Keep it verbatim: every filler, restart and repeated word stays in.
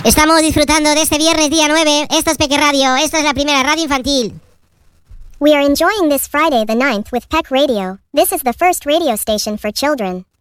Estamos disfrutando de este viernes día nueve. Esto es Peque Radio. Esta es la primera radio infantil. We are enjoying this Friday the ninth with Peck Radio. This is the first radio station for children.